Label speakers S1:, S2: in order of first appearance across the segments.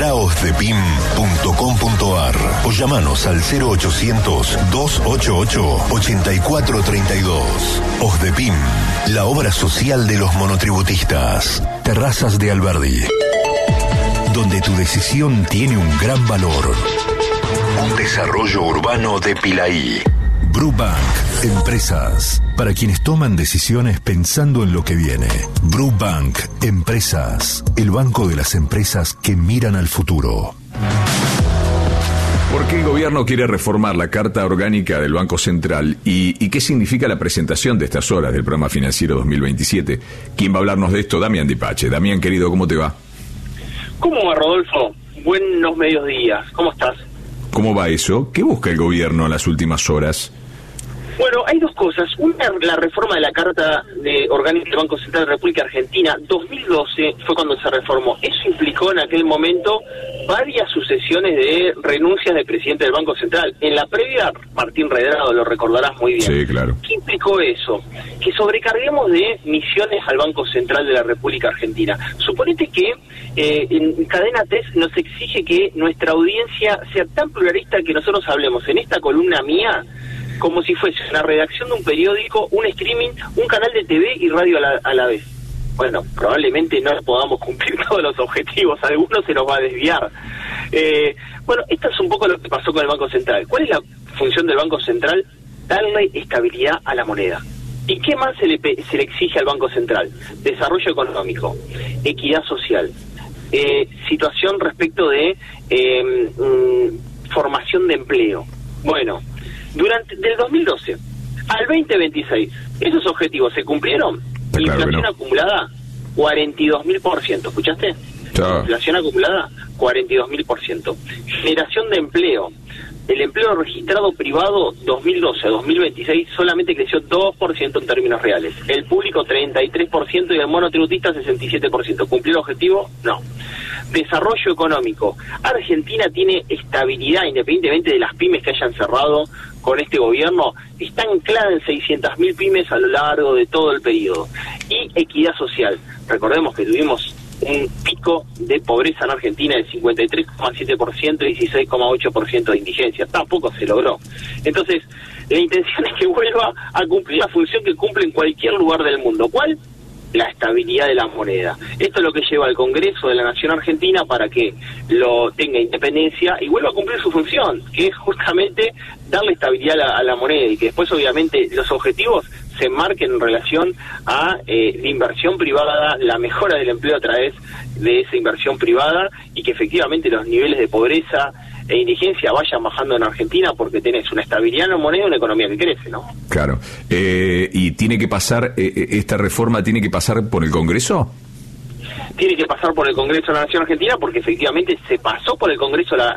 S1: osdepim.com.ar o llamanos al 0800-288-8432. Osdepim, la obra social de los monotributistas. Terrazas de Alberdi, donde tu decisión tiene un gran valor. Un desarrollo urbano de Pilaí. Brubank, empresas, para quienes toman decisiones pensando en lo que viene. Brubank, empresas, el banco de las empresas que miran al futuro.
S2: ¿Por qué el gobierno quiere reformar la Carta Orgánica del Banco Central? ¿Y qué significa la presentación de estas horas del Programa Financiero 2027? ¿Quién va a hablarnos de esto? Damián Dipache. Damián, querido, ¿cómo te va?
S3: ¿Cómo va, Rodolfo? Buenos mediodías. ¿Cómo estás?
S2: ¿Cómo va eso? ¿Qué busca el gobierno en las últimas horas?
S3: Bueno, hay dos cosas. Una, la reforma de la Carta Orgánica del Banco Central de la República Argentina. 2012 fue cuando se reformó. Eso implicó en aquel momento varias sucesiones de renuncias del presidente del Banco Central. En la previa, Martín Redrado, lo recordarás muy bien.
S2: Sí, claro.
S3: ¿Qué implicó eso? Que sobrecarguemos de misiones al Banco Central de la República Argentina. Suponete que en Cadena 3 nos exige que nuestra audiencia sea tan pluralista que nosotros hablemos en esta columna mía como si fuese una redacción de un periódico, un streaming, un canal de TV y radio a la vez. Bueno, probablemente no podamos cumplir todos los objetivos, algunos se nos va a desviar. Bueno, esto es un poco lo que pasó con el Banco Central. ¿Cuál es la función del Banco Central? Darle estabilidad a la moneda. ¿Y qué más se le exige al Banco Central? Desarrollo económico, equidad social, situación respecto de formación de empleo. Bueno, del 2012 al 2026, ¿esos objetivos se cumplieron?
S2: Claro,
S3: inflación acumulada, 42.000%, ¿escuchaste? Inflación acumulada, 42.000%. Generación de empleo. El empleo registrado privado 2012 a 2026 solamente creció 2% en términos reales. El público 33% y el monotributista 67%. ¿Cumplió el objetivo? No. Desarrollo económico. Argentina tiene estabilidad independientemente de las pymes que hayan cerrado con este gobierno. Está anclada en 600.000 pymes a lo largo de todo el periodo. Y equidad social. Recordemos que tuvimos un pico de pobreza en Argentina del 53,7% y 16,8% de indigencia. Tampoco se logró. Entonces, la intención es que vuelva a cumplir la función que cumple en cualquier lugar del mundo. ¿Cuál? La estabilidad de la moneda. Esto es lo que lleva al Congreso de la Nación Argentina para que lo tenga independencia y vuelva a cumplir su función, que es justamente darle estabilidad a la moneda y que después obviamente los objetivos se marquen en relación a la inversión privada, la mejora del empleo a través de esa inversión privada y que efectivamente los niveles de pobreza e indigencia vayan bajando en Argentina porque tenés una estabilidad en la moneda y una economía que crece, ¿no?
S2: Claro. ¿Y tiene que pasar, esta reforma tiene que pasar por el Congreso?
S3: Tiene que pasar por el Congreso de la Nación Argentina porque efectivamente se pasó por el Congreso la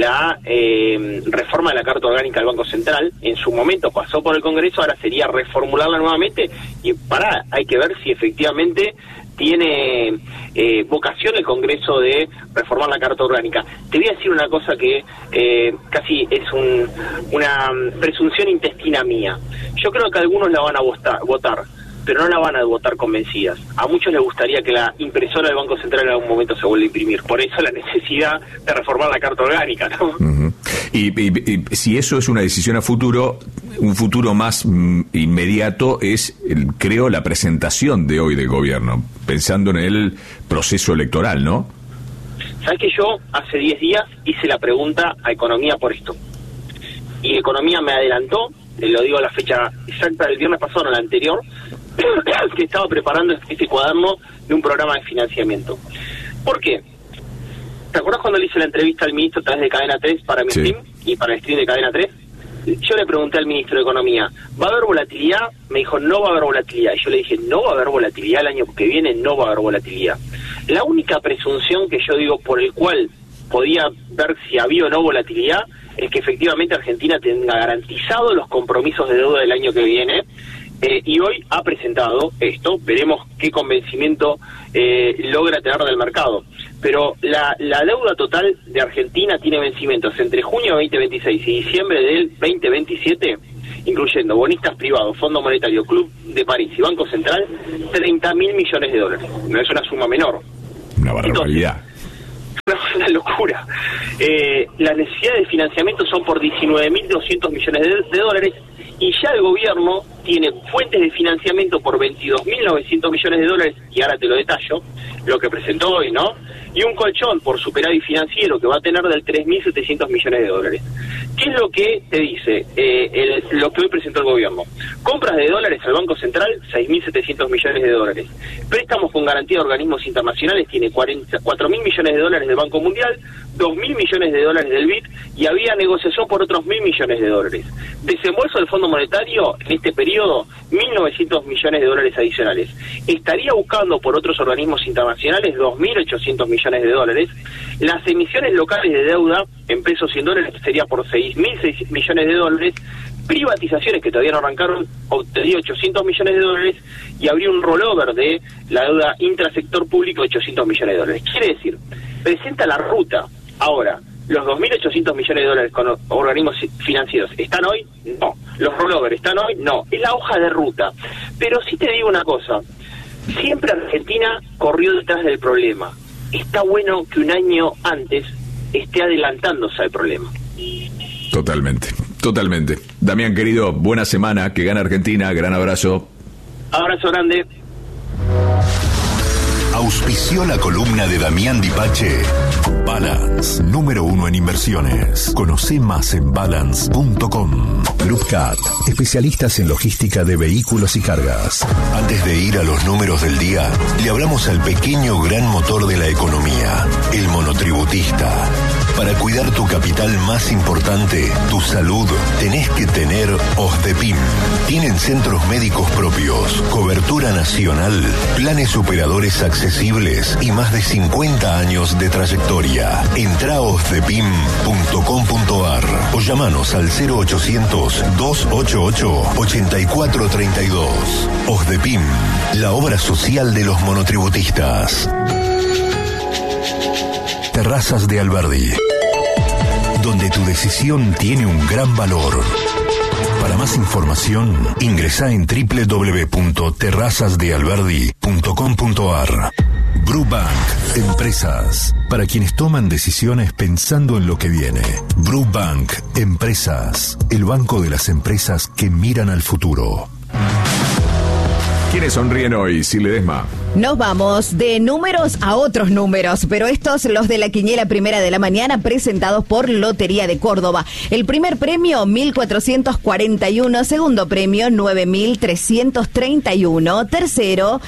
S3: reforma de la Carta Orgánica del Banco Central. En su momento pasó por el Congreso, ahora sería reformularla nuevamente y hay que ver si efectivamente tiene vocación el Congreso de reformar la Carta Orgánica. Te voy a decir una cosa que casi es una presunción intestina mía. Yo creo que algunos la van a votar, pero no la van a votar convencidas. A muchos les gustaría que la impresora del Banco Central en algún momento se vuelva a imprimir. Por eso la necesidad de reformar la Carta Orgánica, ¿no? Uh-huh.
S2: Y si eso es una decisión a futuro, un futuro más inmediato es, creo, la presentación de hoy del gobierno, pensando en el proceso electoral, ¿no?
S3: ¿Sabes que yo hace 10 días hice la pregunta a Economía por esto? Y Economía me adelantó, lo digo a la fecha exacta del viernes pasado, no la anterior, que estaba preparando este cuaderno de un programa de financiamiento. ¿Por qué? ¿Te acuerdas cuando le hice la entrevista al ministro a través de Cadena 3 para mi stream y para el stream de Cadena 3? Yo le pregunté al ministro de Economía, ¿va a haber volatilidad? Me dijo, no va a haber volatilidad. Y yo le dije, no va a haber volatilidad el año que viene, no va a haber volatilidad. La única presunción que yo digo por el cual podía ver si había o no volatilidad es que efectivamente Argentina tenga garantizados los compromisos de deuda del año que viene. Y hoy ha presentado esto, veremos qué convencimiento logra tener del mercado. Pero la deuda total de Argentina tiene vencimientos entre junio de 2026 y diciembre del 2027, incluyendo bonistas privados, Fondo Monetario, Club de París y Banco Central, 30.000 millones de dólares. No es una suma menor.
S2: Una barbaridad.
S3: una locura. Las necesidades de financiamiento son por 19.200 millones de dólares, y ya el gobierno tiene fuentes de financiamiento por 22.900 millones de dólares, y ahora te lo detallo, lo que presentó hoy, ¿no? Y un colchón por superávit financiero que va a tener del 3.700 millones de dólares. ¿Qué es lo que te dice lo que hoy presentó el gobierno? Compras de dólares al Banco Central, 6.700 millones de dólares. Préstamos con garantía de organismos internacionales, tiene 4.000 millones de dólares del Banco Mundial, 2.000 millones de dólares del BID, y había negociación por otros 1.000 millones de dólares. Desembolso del Fondo Monetario, en este periodo, 1.900 millones de dólares adicionales. Estaría buscando por otros organismos internacionales 2.800 millones de dólares. Las emisiones locales de deuda en pesos y en dólares sería por 6.000 millones de dólares. Privatizaciones que todavía no arrancaron, obtendría 800 millones de dólares, y habría un rollover de la deuda intrasector público de 800 millones de dólares. Quiere decir, presenta la ruta. Ahora, ¿los 2.800 millones de dólares con organismos financieros están hoy? No. ¿Los rollovers están hoy? No. Es la hoja de ruta. Pero sí te digo una cosa, siempre Argentina corrió detrás del problema. Está bueno que un año antes esté adelantándose al problema.
S2: Totalmente, totalmente. Damián, querido, buena semana, que gane Argentina, gran abrazo.
S3: Abrazo grande.
S1: Auspició la columna de Damián Dipache. Balance, número 1 en inversiones. Conoce más en balance.com. Group Cat, especialistas en logística de vehículos y cargas. Antes de ir a los números del día, le hablamos al pequeño gran motor de la economía, el monotributista. Para cuidar tu capital más importante, tu salud, tenés que tener OSDEPIM. Tienen centros médicos propios, cobertura nacional, planes operadores accesibles y más de 50 años de trayectoria. Entrá a osdepim.com.ar o llamanos al 0800-288-8432. OSDEPIM, la obra social de los monotributistas. Terrazas de Alberdi, donde tu decisión tiene un gran valor. Para más información, ingresá en www.terrazasdealberdi.com.ar. Brubank, empresas, para quienes toman decisiones pensando en lo que viene. Brubank, empresas, el banco de las empresas que miran al futuro.
S2: ¿Quiénes sonríen hoy, Ledesma?
S4: Nos vamos de números a otros números, pero estos los de la quiniela primera de la mañana, presentados por Lotería de Córdoba. El primer premio, 1.441. Segundo premio, 9.331. Tercero,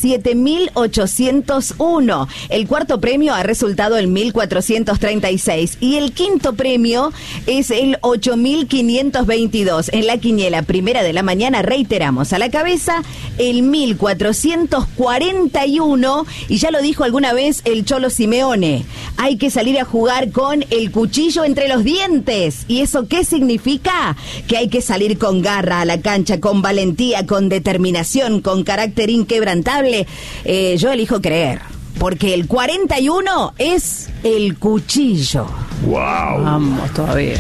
S4: 7.801. El cuarto premio ha resultado el 1.436. Y el quinto premio es el 8.522. En la quiniela primera de la mañana, reiteramos, a la cabeza, el 1.441, y ya lo dijo alguna vez el Cholo Simeone, hay que salir a jugar con el cuchillo entre los dientes. ¿Y eso qué significa? Que hay que salir con garra a la cancha, con valentía, con determinación, con carácter inquebrantable. Yo elijo creer, porque el 41 es el cuchillo.
S2: ¡Wow!
S4: Vamos todavía.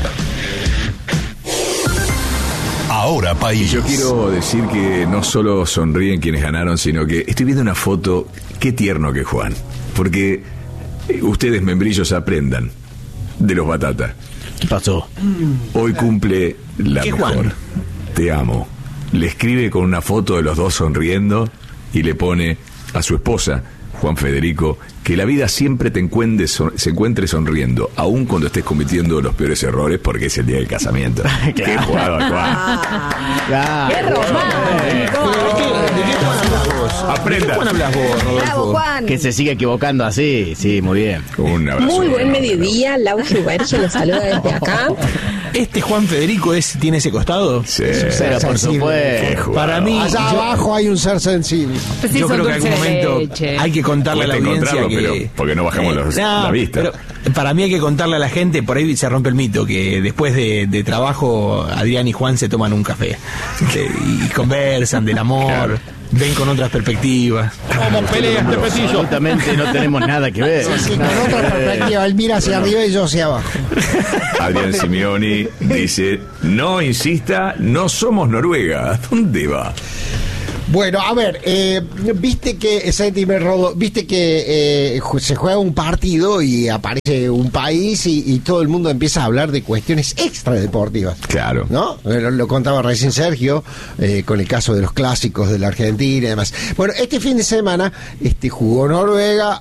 S1: Ahora, país.
S2: Yo quiero decir que no solo sonríen quienes ganaron, sino que estoy viendo una foto, qué tierno que Juan. Porque ustedes, membrillos, aprendan de los Batata.
S5: ¿Qué pasó?
S2: Hoy cumple la
S5: ¿Qué
S2: mejor.
S5: Juan?
S2: Te amo. Le escribe con una foto de los dos sonriendo y le pone a su esposa, Juan Federico, que la vida siempre se encuentre sonriendo, aun cuando estés cometiendo los peores errores, porque es el día del casamiento. ¡Qué jugador, Juan!
S4: ¡Qué romántico!
S5: ¿De qué Juan hablas vos?
S2: Aprenda.
S5: ¿De qué Juan hablas vos, Rodolfo?
S4: ¡Bravo, Juan!
S5: Que se siga equivocando así, sí, muy bien.
S2: Un abrazo.
S6: Muy buen mediodía, Lau Giubergi los saluda desde acá.
S7: ¿Este Juan Federico tiene ese costado?
S2: Sí.
S5: Pero por supuesto.
S7: Para mí,
S8: allá abajo hay un ser sensible.
S7: yo creo que en algún momento hay que contarle a la
S2: Cuesta
S7: audiencia
S2: encontrarlo,
S7: que...
S2: pero porque no bajamos la vista.
S7: Pero para mí hay que contarle a la gente, por ahí se rompe el mito, que después de trabajo Adrián y Juan se toman un café y conversan del amor. Claro. Ven con otras perspectivas.
S5: ¿Cómo pelea este petillo? Absolutamente no tenemos nada que ver.
S8: Sí, con otra perspectiva, él mira hacia arriba y yo hacia abajo.
S2: Adrián Simeoni dice, no insista, no somos Noruega. ¿A dónde va?
S8: Bueno, a ver, viste que se juega un partido y aparece un país y todo el mundo empieza a hablar de cuestiones extradeportivas.
S2: Claro.
S8: ¿No? Lo contaba recién Sergio, con el caso de los clásicos de la Argentina y demás. Bueno, este fin de semana jugó Noruega,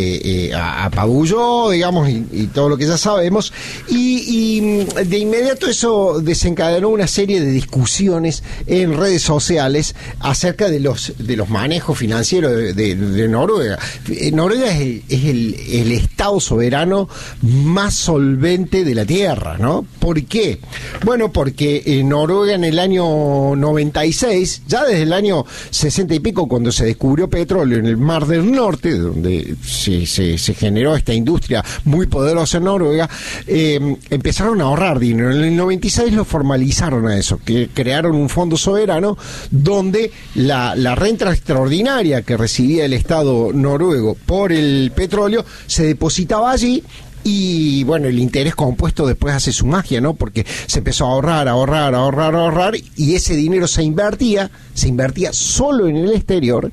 S8: apabulló, digamos, y todo lo que ya sabemos, y de inmediato eso desencadenó una serie de discusiones en redes sociales acerca de los manejos financieros de Noruega. Noruega es el estado soberano más solvente de la Tierra, ¿no? ¿Por qué? Bueno, porque Noruega en el año 96, ya desde el año 60 y pico, cuando se descubrió petróleo en el Mar del Norte, donde se generó esta industria muy poderosa en Noruega, empezaron a ahorrar dinero. En el 96 lo formalizaron a eso, que crearon un fondo soberano donde la renta extraordinaria que recibía el Estado noruego por el petróleo se depositaba allí. Y bueno, el interés compuesto después hace su magia, ¿no? Porque se empezó a ahorrar, y ese dinero se invertía solo en el exterior,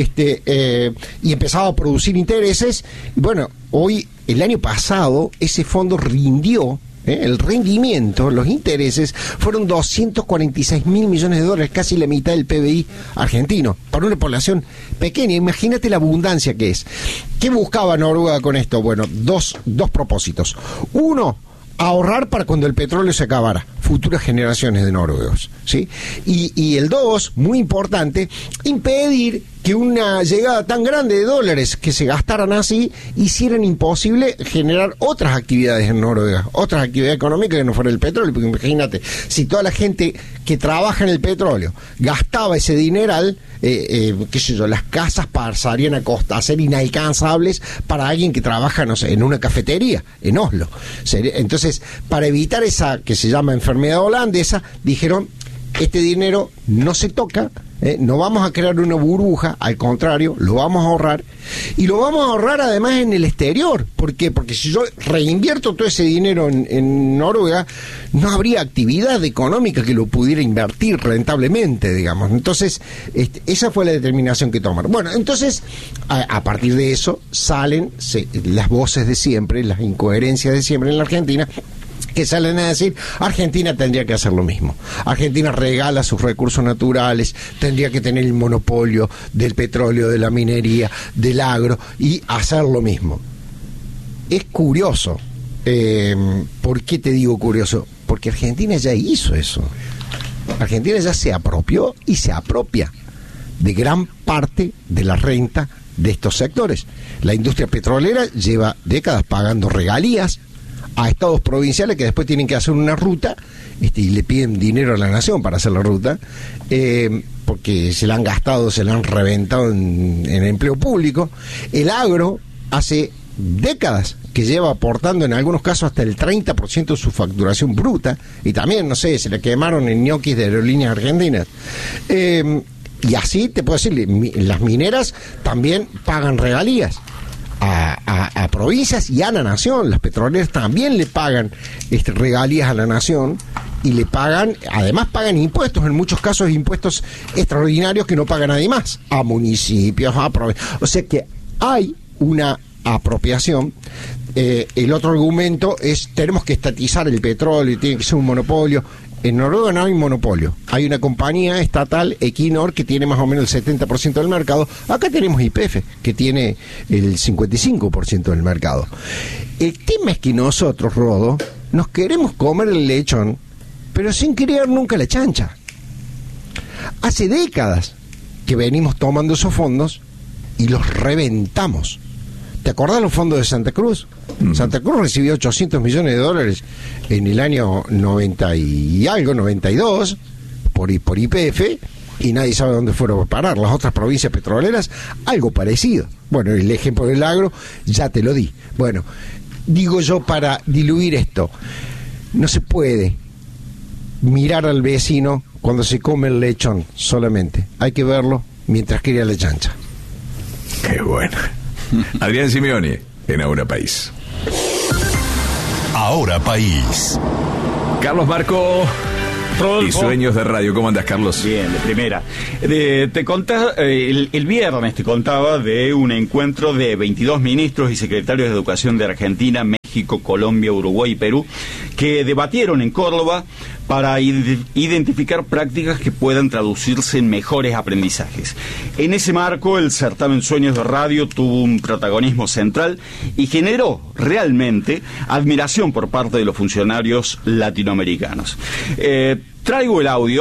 S8: y empezaba a producir intereses. Y bueno, el año pasado, ese fondo rindió. El rendimiento, los intereses, fueron 246 mil millones de dólares, casi la mitad del PBI argentino, para una población pequeña. Imagínate la abundancia que es. ¿Qué buscaba Noruega con esto? Bueno, dos propósitos. Uno, ahorrar para cuando el petróleo se acabara, futuras generaciones de noruegos, ¿sí? Y el dos, muy importante, impedir que una llegada tan grande de dólares que se gastaran así hicieran imposible generar otras actividades en Noruega, otras actividades económicas que no fuera el petróleo. Porque imagínate, si toda la gente que trabaja en el petróleo gastaba ese dineral, qué sé yo, las casas pasarían a ser inalcanzables para alguien que trabaja, no sé, en una cafetería en Oslo. Entonces, para evitar esa que se llama enfermedad holandesa, dijeron: este dinero no se toca, no vamos a crear una burbuja, al contrario, lo vamos a ahorrar, y lo vamos a ahorrar además en el exterior. ¿Por qué? Porque si yo reinvierto todo ese dinero en Noruega, no habría actividad económica que lo pudiera invertir rentablemente, digamos. Entonces, esa fue la determinación que tomaron. Bueno, entonces, a partir de eso salen las voces de siempre, las incoherencias de siempre en la Argentina, que salen a decir: Argentina tendría que hacer lo mismo. Argentina regala sus recursos naturales, tendría que tener el monopolio del petróleo, de la minería, del agro, y hacer lo mismo. Es curioso. ¿Por qué te digo curioso? Porque Argentina ya hizo eso. Argentina ya se apropió y se apropia de gran parte de la renta de estos sectores. La industria petrolera lleva décadas pagando regalías a estados provinciales que después tienen que hacer una ruta, y le piden dinero a la nación para hacer la ruta, porque se la han gastado, se la han reventado en empleo público. El agro hace décadas que lleva aportando en algunos casos hasta el 30% de su facturación bruta, y también, no sé, se le quemaron en ñoquis de aerolíneas argentinas. Y así te puedo decir, las mineras también pagan regalías a provincias y a la nación. Las petroleras también le pagan regalías a la nación, y le pagan, además pagan impuestos, en muchos casos impuestos extraordinarios que no paga nadie más, a municipios, a provincias. O sea que hay una apropiación. El otro argumento es: tenemos que estatizar el petróleo y tiene que ser un monopolio. En Noruega no hay monopolio. Hay una compañía estatal, Equinor, que tiene más o menos el 70% del mercado. Acá tenemos YPF, que tiene el 55% del mercado. El tema es que nosotros, Rodo, nos queremos comer el lechón, pero sin criar nunca la chancha. Hace décadas que venimos tomando esos fondos y los reventamos. ¿Te acordás los fondos de Santa Cruz? Santa Cruz recibió 800 millones de dólares en el año 90 y algo, 92, por YPF, y nadie sabe dónde fueron a parar. Las otras provincias petroleras, algo parecido. Bueno, el ejemplo del agro ya te lo di. Bueno, digo yo, para diluir esto, no se puede mirar al vecino cuando se come el lechón solamente. Hay que verlo mientras cría la chancha.
S2: Qué bueno. Adrián Simeoni, en Ahora País.
S1: Ahora País.
S2: Carlos Marco, y Sueños de Radio. ¿Cómo andas, Carlos?
S9: Bien, de primera. Te contaba, el viernes te contaba de un encuentro de 22 ministros y secretarios de Educación de Argentina, México, Colombia, Uruguay y Perú, que debatieron en Córdoba para identificar prácticas que puedan traducirse en mejores aprendizajes. En ese marco, el certamen Sueños de Radio tuvo un protagonismo central y generó realmente admiración por parte de los funcionarios latinoamericanos. Traigo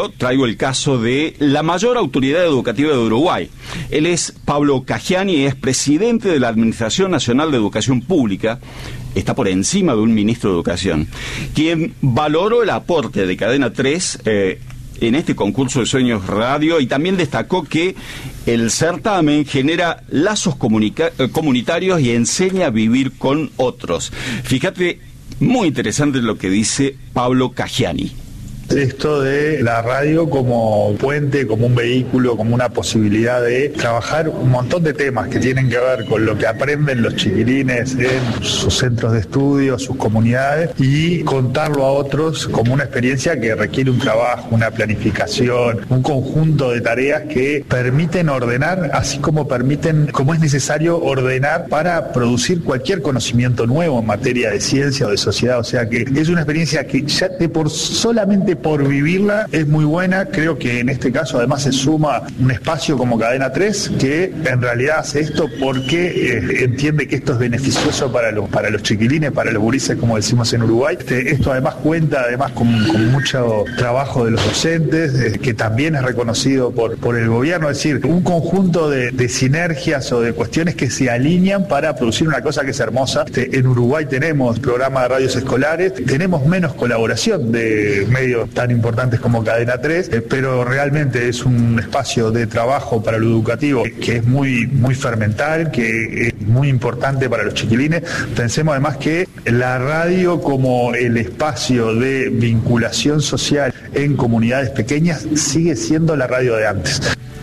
S9: el caso de la mayor autoridad educativa de Uruguay. Él es Pablo Caggiani, es presidente de la Administración Nacional de Educación Pública, está por encima de un ministro de Educación, quien valoró el aporte de Cadena 3 en este concurso de Sueños Radio y también destacó que el certamen genera lazos comunitarios y enseña a vivir con otros. Fíjate, muy interesante lo que dice Pablo Caggiani.
S10: Esto de la radio como puente, como un vehículo, como una posibilidad de trabajar un montón de temas que tienen que ver con lo que aprenden los chiquilines en sus centros de estudio, sus comunidades, y contarlo a otros como una experiencia que requiere un trabajo, una planificación, un conjunto de tareas que permiten ordenar, así como es necesario ordenar para producir cualquier conocimiento nuevo en materia de ciencia o de sociedad. O sea que es una experiencia que ya solamente por vivirla es muy buena. Creo que en este caso además se suma un espacio como Cadena 3 que en realidad hace esto porque entiende que esto es beneficioso para los chiquilines, para los gurises, como decimos en Uruguay. Esto además cuenta con mucho trabajo de los docentes, que también es reconocido por el gobierno, es decir, un conjunto de sinergias o de cuestiones que se alinean para producir una cosa que es hermosa. En Uruguay tenemos programas de radios escolares, tenemos menos colaboración de medios tan importantes como Cadena 3, pero realmente es un espacio de trabajo para lo educativo que es muy, muy fermental, que es muy importante para los chiquilines. Pensemos además que la radio como el espacio de vinculación social en comunidades pequeñas sigue siendo la radio de antes.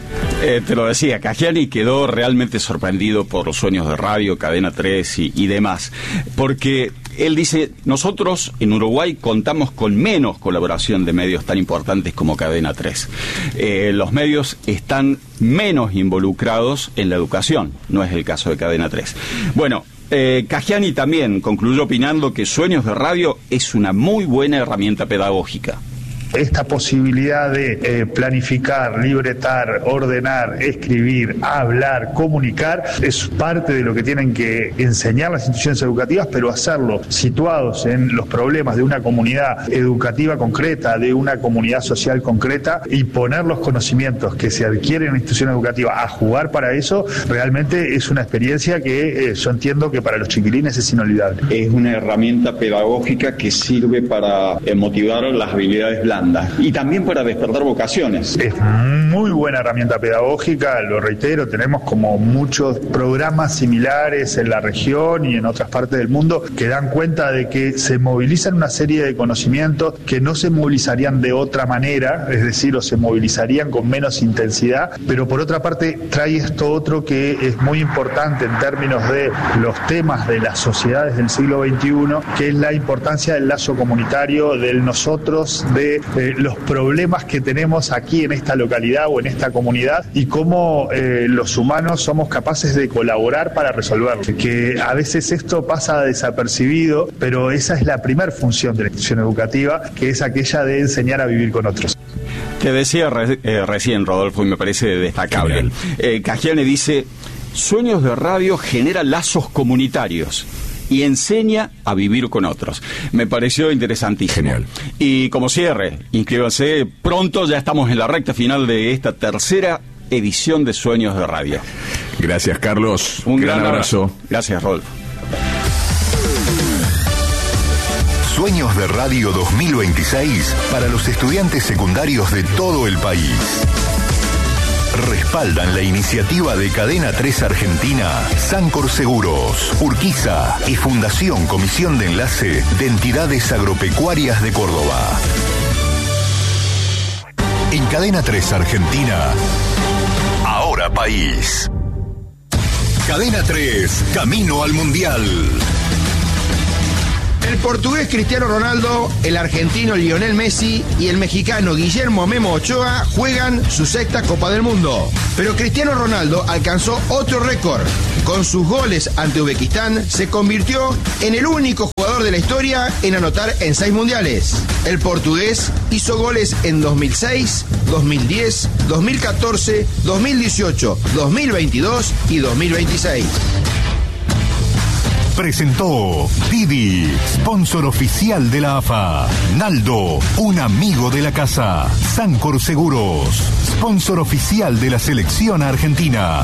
S9: Te lo decía, Caggiani quedó realmente sorprendido por los Sueños de Radio, Cadena 3 y demás, porque él dice, nosotros en Uruguay contamos con menos colaboración de medios tan importantes como Cadena 3. Los medios están menos involucrados en la educación, no es el caso de Cadena 3. Bueno, Caggiani también concluyó opinando que Sueños de Radio es una muy buena herramienta pedagógica.
S10: Esta posibilidad de planificar, libretar, ordenar, escribir, hablar, comunicar, es parte de lo que tienen que enseñar las instituciones educativas, pero hacerlo situados en los problemas de una comunidad educativa concreta, de una comunidad social concreta, y poner los conocimientos que se adquieren en la institución educativa a jugar para eso, realmente es una experiencia que yo entiendo que para los chiquilines es inolvidable.
S9: Es una herramienta pedagógica que sirve para motivar las habilidades blandas y también para despertar vocaciones.
S10: Es muy buena herramienta pedagógica, lo reitero, tenemos como muchos programas similares en la región y en otras partes del mundo que dan cuenta de que se movilizan una serie de conocimientos que no se movilizarían de otra manera, es decir, o se movilizarían con menos intensidad, pero por otra parte trae esto otro que es muy importante en términos de los temas de las sociedades del siglo XXI, que es la importancia del lazo comunitario, del nosotros, de los problemas que tenemos aquí en esta localidad o en esta comunidad y cómo los humanos somos capaces de colaborar para resolverlo. Que a veces esto pasa desapercibido, pero esa es la primera función de la institución educativa, que es aquella de enseñar a vivir con otros.
S9: Te decía recién, Rodolfo, y me parece destacable. Caggiani dice, Sueños de Radio genera lazos comunitarios y enseña a vivir con otros. Me pareció interesantísimo. Genial. Y como cierre, inscríbanse pronto, ya estamos en la recta final de esta tercera edición de Sueños de Radio.
S2: Gracias, Carlos.
S9: Un gran abrazo. Gracias, Rodolfo.
S1: Sueños de Radio 2026 para los estudiantes secundarios de todo el país. Respaldan la iniciativa de Cadena 3 Argentina, Sancor Seguros, Urquiza y Fundación Comisión de Enlace de Entidades Agropecuarias de Córdoba. En Cadena 3 Argentina, ahora país. Cadena 3, camino al Mundial.
S11: El portugués Cristiano Ronaldo, el argentino Lionel Messi y el mexicano Guillermo Memo Ochoa juegan su sexta Copa del Mundo. Pero Cristiano Ronaldo alcanzó otro récord. Con sus goles ante Uzbekistán, se convirtió en el único jugador de la historia en anotar en 6 mundiales. El portugués hizo goles en 2006, 2010, 2014, 2018, 2022 y 2026.
S1: Presentó Didi, sponsor oficial de la AFA. Naldo, un amigo de la casa. Sancor Seguros, sponsor oficial de la selección argentina.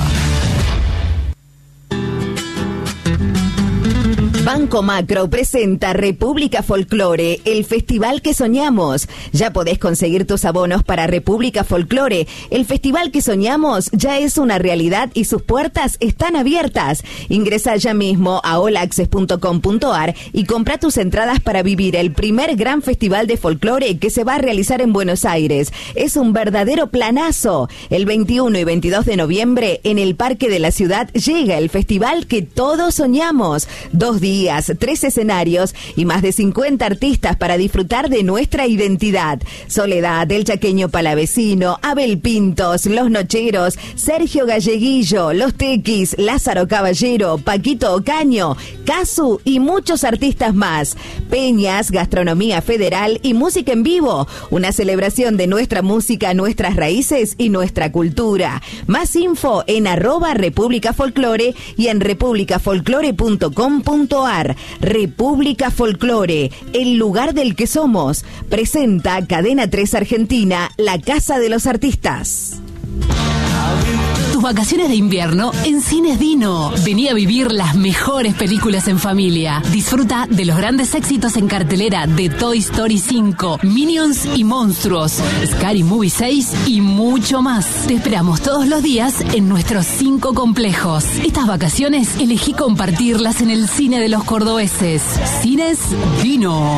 S4: Banco Macro presenta República Folklore, el festival que soñamos. Ya podés conseguir tus abonos para República Folklore. El festival que soñamos ya es una realidad y sus puertas están abiertas. Ingresa ya mismo a allaccess.com.ar y compra tus entradas para vivir el primer gran festival de folclore que se va a realizar en Buenos Aires. Es un verdadero planazo. El 21 y 22 de noviembre en el Parque de la Ciudad llega el festival que todos soñamos. 2 días, 3 escenarios y más de 50 artistas para disfrutar de nuestra identidad. Soledad, El Chaqueño Palavecino, Abel Pintos, Los Nocheros, Sergio Galleguillo, Los Tequis, Lázaro Caballero, Paquito Ocaño, Casu y muchos artistas más. Peñas, gastronomía federal y música en vivo. Una celebración de nuestra música, nuestras raíces y nuestra cultura. Más info en @República Folklore y en republicafolklore.com.ar. República Folklore, el lugar del que somos. Presenta Cadena 3 Argentina, la casa de los artistas.
S12: Tus vacaciones de invierno en Cines Dino. Vení a vivir las mejores películas en familia. Disfruta de los grandes éxitos en cartelera de Toy Story 5, Minions y Monstruos, Scary Movie 6 y mucho más. Te esperamos todos los días en nuestros 5 complejos. Estas vacaciones elegí compartirlas en el cine de los cordobeses. Cines Dino.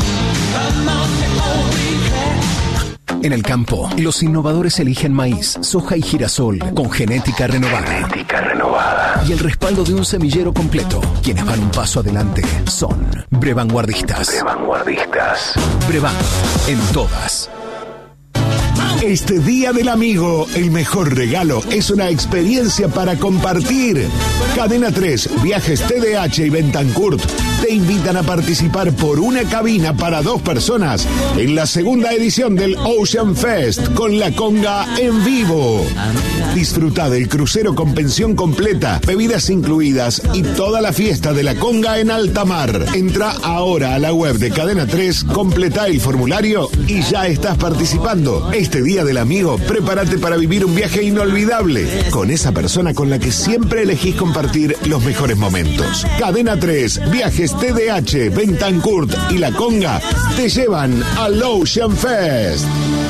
S13: En el campo, los innovadores eligen maíz, soja y girasol con genética renovada. Y el respaldo de un semillero completo. Quienes van un paso adelante son Brevanguardistas. Brevan, en todas.
S14: Este Día del Amigo, el mejor regalo es una experiencia para compartir. Cadena 3, Viajes TDH y Bentancourt te invitan a participar por una cabina para 2 personas en la segunda edición del Ocean Fest con la conga en vivo. Disfruta del crucero con pensión completa, bebidas incluidas y toda la fiesta de la conga en alta mar. Entra ahora a la web de Cadena 3, completa el formulario y ya estás participando. Este Día del Amigo, prepárate para vivir un viaje inolvidable con esa persona con la que siempre elegís compartir los mejores momentos. Cadena 3, Viajes TDH, Bentancourt y La Conga te llevan al Ocean Fest.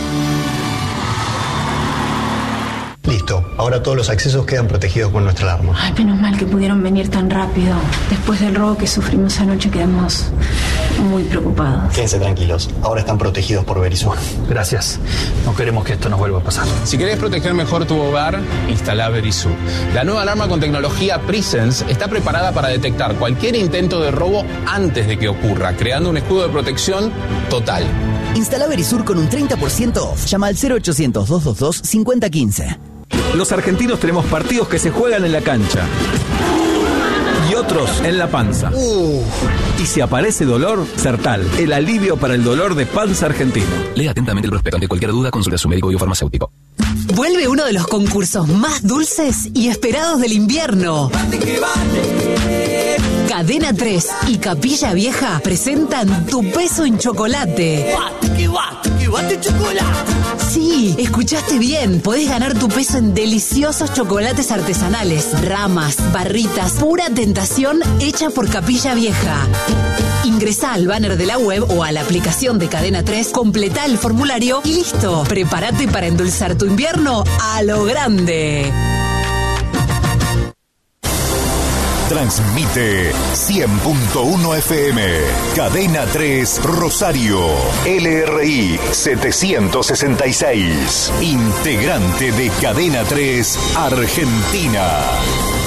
S15: Listo, ahora todos los accesos quedan protegidos con nuestra alarma.
S16: Ay, menos mal que pudieron venir tan rápido. Después del robo que sufrimos anoche quedamos muy preocupados.
S15: Quédense tranquilos, ahora están protegidos por Verisur.
S17: Gracias, no queremos que esto nos vuelva a pasar.
S18: Si querés proteger mejor tu hogar, instala Verisur. La nueva alarma con tecnología Presence está preparada para detectar cualquier intento de robo antes de que ocurra, creando un escudo de protección total.
S19: Instala Verisur con un 30% off. Llama al 0800-222-5015.
S20: Los argentinos tenemos partidos que se juegan en la cancha y otros en la panza. Y si aparece dolor, Sertal, el alivio para el dolor de panza argentino.
S21: Lea atentamente el prospecto. Ante cualquier duda, consulte a su médico biofarmacéutico.
S12: Vuelve uno de los concursos más dulces y esperados del invierno. Cadena 3 y Capilla Vieja presentan Tu Peso en Chocolate. Sí, escuchaste bien. Podés ganar tu peso en deliciosos chocolates artesanales, ramas, barritas, pura tentación hecha por Capilla Vieja. Ingresá al banner de la web o a la aplicación de Cadena 3, completá el formulario y listo. Prepárate para endulzar tu invierno a lo grande.
S1: Transmite 100.1 FM, Cadena 3 Rosario, LRI 766, integrante de Cadena 3 Argentina.